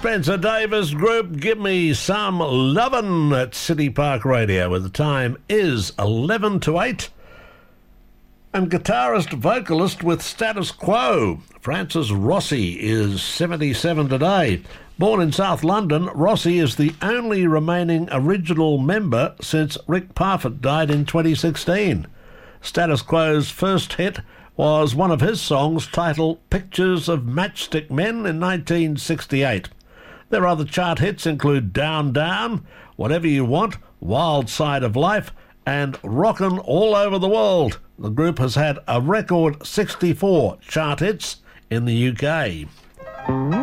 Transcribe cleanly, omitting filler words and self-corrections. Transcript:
Spencer Davis Group, give me some lovin' at City Park Radio, where the time is 11 to 8. And guitarist vocalist with Status Quo, Francis Rossi, is 77 today. Born in South London, Rossi is the only remaining original member since Rick Parfitt died in 2016. Status Quo's first hit was one of his songs titled Pictures of Matchstick Men in 1968. Their other chart hits include Down Down, Whatever You Want, Wild Side of Life, and Rockin' All Over the World. The group has had a record 64 chart hits in the UK.